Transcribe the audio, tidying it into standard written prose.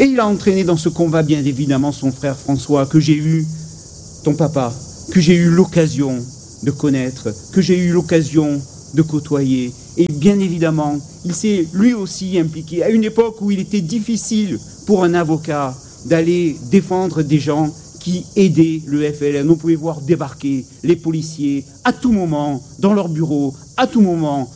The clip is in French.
Et il a entraîné dans ce combat, bien évidemment, son frère François, que j'ai eu, ton papa, que j'ai eu l'occasion de connaître, que j'ai eu l'occasion de côtoyer. Et bien évidemment, il s'est lui aussi impliqué à une époque où il était difficile pour un avocat d'aller défendre des gens qui aidaient le FLN. On pouvait voir débarquer les policiers à tout moment dans leur bureau, à tout moment